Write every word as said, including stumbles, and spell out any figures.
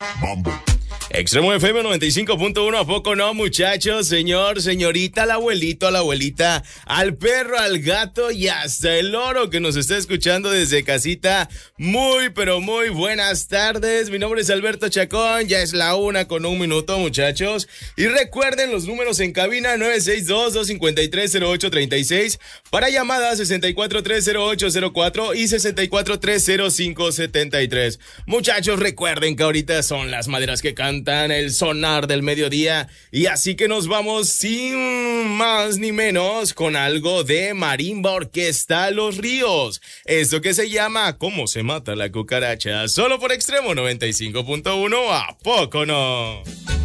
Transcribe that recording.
Mambo. Extremo F M noventa y cinco punto uno, ¿a poco no, muchachos? Señor, señorita, al abuelito, a la abuelita, al perro, al gato y hasta el loro que nos está escuchando desde casita. Muy, pero muy buenas tardes. Mi nombre es Alberto Chacón, ya es la una con un minuto, muchachos. Y recuerden los números en cabina: nueve seis dos, dos cinco tres, cero ocho tres seis, para llamadas sesenta y cuatro tres cero ocho cero cuatro y sesenta y cuatro tres cero cinco setenta y tres. Muchachos, recuerden que ahorita son las maderas que cantan el sonar del mediodía, y así que nos vamos sin más ni menos con algo de Marimba Orquesta Los Ríos, esto que se llama ¿Cómo se mata la cucaracha? Solo por Extremo noventa y cinco punto uno, ¿a poco no?